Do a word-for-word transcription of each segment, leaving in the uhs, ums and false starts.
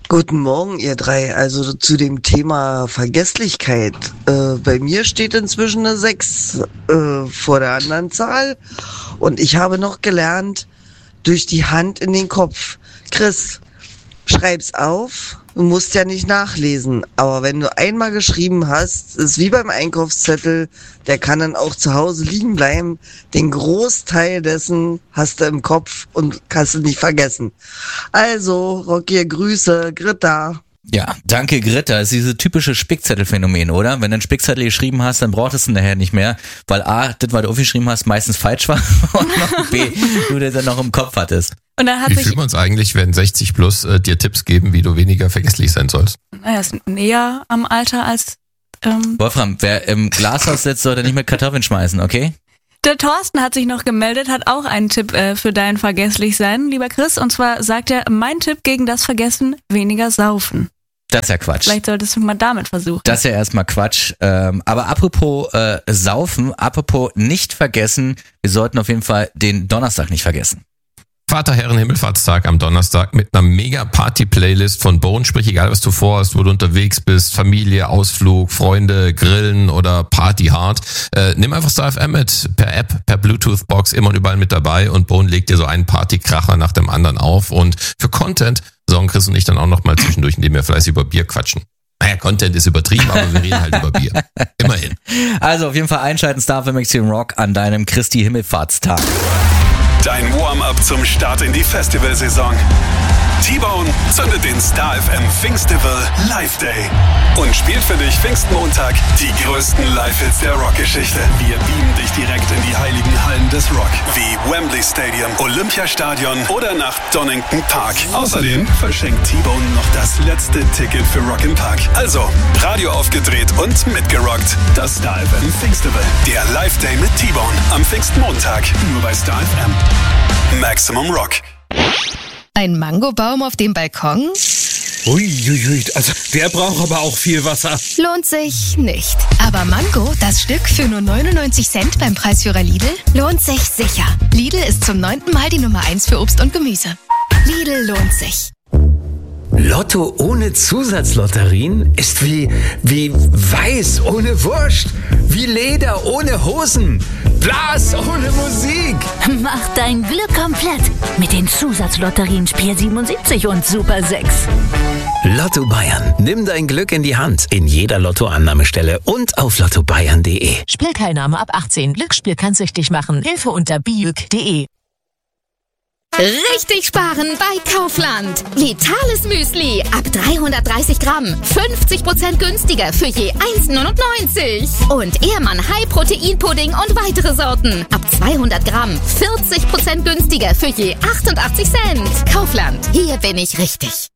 Guten Morgen, ihr drei. Also zu dem Thema Vergesslichkeit. Äh, bei mir steht inzwischen eine sechs äh, vor der anderen Zahl. Und ich habe noch gelernt, durch die Hand in den Kopf. Chris, schreib's auf. Du musst ja nicht nachlesen. Aber wenn du einmal geschrieben hast, ist wie beim Einkaufszettel, der kann dann auch zu Hause liegen bleiben. Den Großteil dessen hast du im Kopf und kannst du nicht vergessen. Also, Rocky, Grüße, Greta. Ja, danke Greta. Das ist dieses typische Spickzettelphänomen, oder? Wenn du einen Spickzettel geschrieben hast, dann brauchtest du ihn nachher nicht mehr, weil A, das, was du aufgeschrieben hast, meistens falsch war und noch B, du das dann noch im Kopf hattest. Und dann hat Wie sich, fühlen wir uns eigentlich, wenn sechzig plus äh, dir Tipps geben, wie du weniger vergesslich sein sollst? naja, ist näher am Alter als ähm, Wolfram, wer im Glashaus sitzt, sollte nicht mit Kartoffeln schmeißen, okay? der Thorsten hat sich noch gemeldet, hat auch einen Tipp äh, für dein Vergesslichsein, lieber Chris. Und zwar sagt er, mein Tipp gegen das Vergessen, weniger saufen. Das ist ja Quatsch. Vielleicht solltest du mal damit versuchen. Das ist ja erstmal Quatsch. Ähm, aber apropos äh, Saufen, apropos nicht vergessen, wir sollten auf jeden Fall den Donnerstag nicht vergessen. Vater Herren Himmelfahrtstag am Donnerstag mit einer mega Party-Playlist von Bone, sprich egal was du vorhast, wo du unterwegs bist, Familie, Ausflug, Freunde, Grillen oder Party hard. Äh, nimm einfach Star F M mit, per App, per Bluetooth-Box, immer und überall mit dabei und Bone legt dir so einen Partykracher nach dem anderen auf und für Content sorgen Chris und ich dann auch noch mal zwischendurch, indem wir fleißig über Bier quatschen. Naja, Content ist übertrieben, aber wir reden halt über Bier. Immerhin. Also auf jeden Fall einschalten, Star F M Extreme Rock an deinem Christi Himmelfahrtstag. Dein Warm-up zum Start in die Festivalsaison. T-Bone zündet den Star F M Pfingstival Live Day und spielt für dich Pfingstmontag die größten Live-Hits der Rockgeschichte. Wir beamen dich direkt in die heiligen Hallen des Rock, wie Wembley Stadium, Olympiastadion oder nach Donington Park. Außerdem verschenkt T-Bone noch das letzte Ticket für Rock im Park. Also, Radio aufgedreht und mitgerockt. Das Star F M Pfingstival, der Live Day mit T-Bone am Pfingstmontag, nur bei Star F M. Maximum Rock. Ein Mangobaum auf dem Balkon? Uiuiui, also der braucht aber auch viel Wasser. Lohnt sich nicht. Aber Mango, das Stück für nur neunundneunzig Cent beim Preisführer Lidl, lohnt sich sicher. Lidl ist zum neunten Mal die Nummer eins für Obst und Gemüse. Lidl lohnt sich. Lotto ohne Zusatzlotterien ist wie, wie Weiß ohne Wurst, wie Leder ohne Hosen, Blas ohne Musik. Mach dein Glück komplett mit den Zusatzlotterien Spiel siebenundsiebzig und Super sechs. Lotto Bayern, nimm dein Glück in die Hand. In jeder Lottoannahmestelle und auf lotto bayern punkt de. Spielteilnahme ab achtzehn. Glücksspiel kann süchtig machen. Hilfe unter biüg punkt de. Richtig sparen bei Kaufland. Vitales Müsli ab dreihundertdreißig Gramm. fünfzig Prozent günstiger für je eins neunundneunzig. Und Ehrmann High Protein Pudding und weitere Sorten ab zweihundert Gramm. vierzig Prozent günstiger für je achtundachtzig Cent. Kaufland, hier bin ich richtig.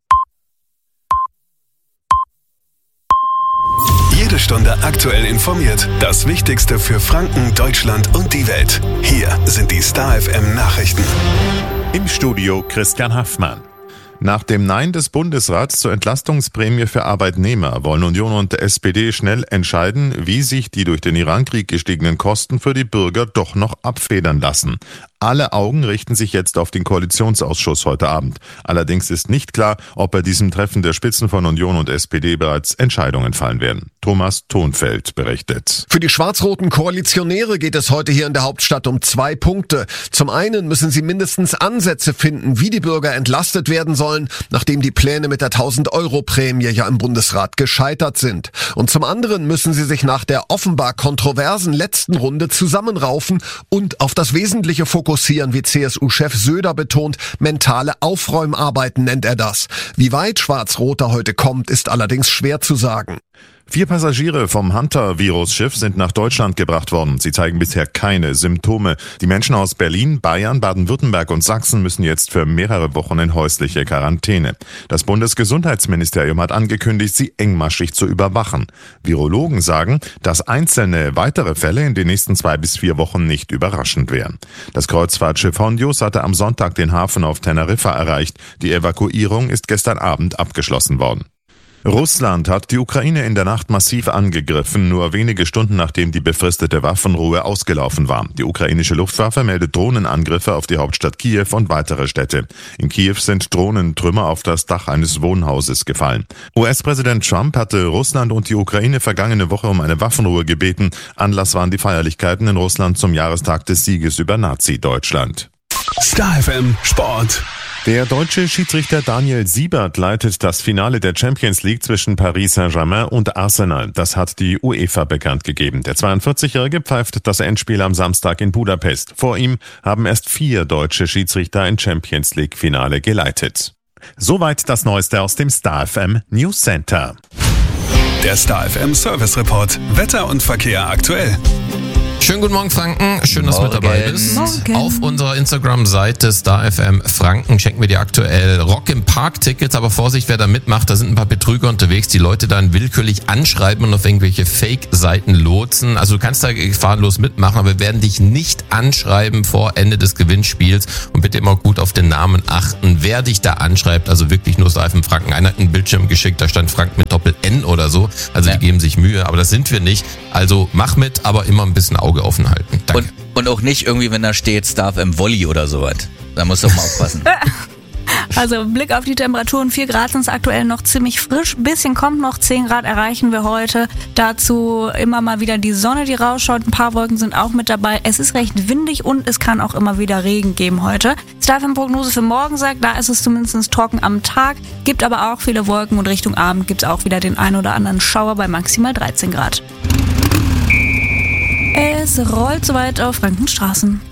Jede Stunde aktuell informiert. Das Wichtigste für Franken, Deutschland und die Welt. Hier sind die Star F M Nachrichten. Im Studio Christian Haffmann. Nach dem Nein des Bundesrats zur Entlastungsprämie für Arbeitnehmer wollen Union und S P D schnell entscheiden, wie sich die durch den Irankrieg gestiegenen Kosten für die Bürger doch noch abfedern lassen. Alle Augen richten sich jetzt auf den Koalitionsausschuss heute Abend. Allerdings ist nicht klar, ob bei diesem Treffen der Spitzen von Union und S P D bereits Entscheidungen fallen werden. Thomas Thonfeld berichtet. Für die schwarz-roten Koalitionäre geht es heute hier in der Hauptstadt um zwei Punkte. Zum einen müssen sie mindestens Ansätze finden, wie die Bürger entlastet werden sollen, nachdem die Pläne mit der tausend-Euro-Prämie ja im Bundesrat gescheitert sind. Und zum anderen müssen sie sich nach der offenbar kontroversen letzten Runde zusammenraufen und auf das Wesentliche fokussieren, wie C S U-Chef Söder betont. Mentale Aufräumarbeiten nennt er das. Wie weit Schwarz-Rot da heute kommt, ist allerdings schwer zu sagen. Vier Passagiere vom Hunter-Virus-Schiff sind nach Deutschland gebracht worden. Sie zeigen bisher keine Symptome. Die Menschen aus Berlin, Bayern, Baden-Württemberg und Sachsen müssen jetzt für mehrere Wochen in häusliche Quarantäne. Das Bundesgesundheitsministerium hat angekündigt, sie engmaschig zu überwachen. Virologen sagen, dass einzelne weitere Fälle in den nächsten zwei bis vier Wochen nicht überraschend wären. Das Kreuzfahrtschiff Hondius hatte am Sonntag den Hafen auf Teneriffa erreicht. Die Evakuierung ist gestern Abend abgeschlossen worden. Russland hat die Ukraine in der Nacht massiv angegriffen, nur wenige Stunden nachdem die befristete Waffenruhe ausgelaufen war. Die ukrainische Luftwaffe meldet Drohnenangriffe auf die Hauptstadt Kiew und weitere Städte. In Kiew sind Drohnentrümmer auf das Dach eines Wohnhauses gefallen. U S-Präsident Trump hatte Russland und die Ukraine vergangene Woche um eine Waffenruhe gebeten. Anlass waren die Feierlichkeiten in Russland zum Jahrestag des Sieges über Nazi-Deutschland. Star F M Sport. Der deutsche Schiedsrichter Daniel Siebert leitet das Finale der Champions League zwischen Paris Saint-Germain und Arsenal. Das hat die UEFA bekannt gegeben. Der zweiundvierzigjährige pfeift das Endspiel am Samstag in Budapest. Vor ihm haben erst vier deutsche Schiedsrichter ein Champions League Finale geleitet. Soweit das Neueste aus dem Star F M News Center. Der Star F M Service Report. Wetter und Verkehr aktuell. Schönen guten Morgen, Franken. Schön, dass du mit dabei bist. Morgen. Auf unserer Instagram-Seite Star F M Franken schenken wir dir aktuell Rock im Park-Tickets. Aber Vorsicht, wer da mitmacht, da sind ein paar Betrüger unterwegs, die Leute dann willkürlich anschreiben und auf irgendwelche Fake-Seiten lotsen. Also du kannst da gefahrenlos mitmachen, aber wir werden dich nicht anschreiben vor Ende des Gewinnspiels. Und bitte immer gut auf den Namen achten, wer dich da anschreibt. Also wirklich nur Star F M Franken. Einer hat einen Bildschirm geschickt, da stand Frank mit Doppel-N oder so. Also Ja. die geben sich Mühe, aber das sind wir nicht. Also mach mit, aber immer ein bisschen Auge offen halten. Danke. Und, und auch nicht irgendwie, wenn da steht Star F M Volley oder sowas. Da musst du auch mal aufpassen. Also Blick auf die Temperaturen, vier Grad sind es aktuell noch ziemlich frisch. Bisschen kommt noch, zehn Grad erreichen wir heute. Dazu immer mal wieder die Sonne, die rausschaut. Ein paar Wolken sind auch mit dabei. Es ist recht windig und es kann auch immer wieder Regen geben heute. Star F M Prognose für morgen sagt, da ist es zumindest trocken am Tag. Gibt aber auch viele Wolken und Richtung Abend gibt es auch wieder den ein oder anderen Schauer bei maximal dreizehn Grad. Es rollt soweit auf Frankenstraßen.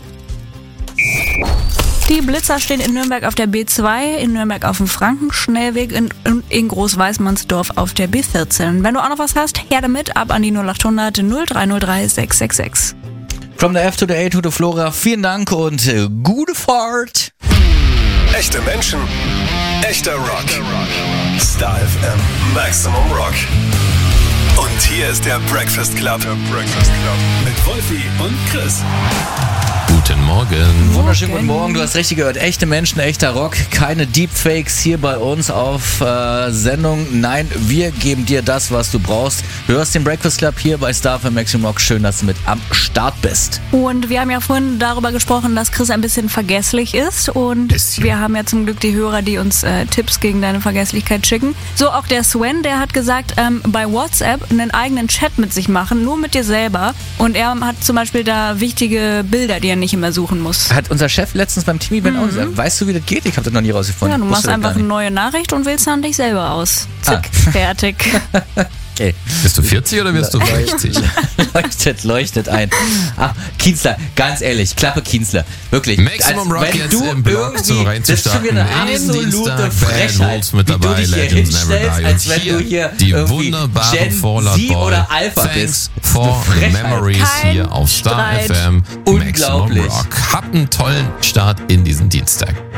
Die Blitzer stehen in Nürnberg auf der B zwei, in Nürnberg auf dem Frankenschnellweg und in Großweißmannsdorf auf der B vierzehn. Wenn du auch noch was hast, her damit, ab an die null acht hundert null drei null drei sechs sechs sechs. From the F to the A to the Flora, vielen Dank und äh, gute Fahrt. Echte Menschen, echter Rock. Star F M Maximum Rock. Und hier ist der Breakfast Club. Der Breakfast Club. Mit Wolfi und Chris. Guten Morgen. Wunderschönen guten Morgen, du hast richtig gehört. Echte Menschen, echter Rock, keine Deepfakes hier bei uns auf äh, Sendung. Nein, wir geben dir das, was du brauchst. Du hörst den Breakfast Club hier bei Star F M Maximum Rock. Schön, dass du mit am Start bist. Und wir haben ja vorhin darüber gesprochen, dass Chris ein bisschen vergesslich ist. Und Bisschen. wir haben ja zum Glück die Hörer, die uns äh, Tipps gegen deine Vergesslichkeit schicken. So auch der Sven, der hat gesagt, ähm, bei WhatsApp einen eigenen Chat mit sich machen, nur mit dir selber. Und er hat zum Beispiel da wichtige Bilder, die er nicht immer suchen muss. Hat unser Chef letztens beim Team-Event auch gesagt, weißt du, wie das geht? Ich habe das noch nie rausgefunden. Ja, du Wusste machst das einfach gar eine nicht. neue Nachricht und wählst dann dich selber aus. Zick, Ah. fertig. Okay. Bist du vierzig oder wirst du sechzig? Leuchtet, leuchtet ein. Ach, Kienzler, ganz ehrlich, Klappe Kienzler. Wirklich. Maximum Als Rock wenn jetzt du im Blog irgendwie- zum Das ist schon wieder eine reinzustarten. In absolute Dienstag, Bad Frechheit, Wolves mit wie du dabei, dich hier Legends Never hinstellst, Die. als Und wenn du hier die irgendwie wunderbare Gen Fallout Z Boy. oder Alpha Thanks bist. for Eine the Frechheit. memories Kein hier auf Star Streit. F M. Maximum Unglaublich. Rock. Habt einen tollen Start in diesen Dienstag.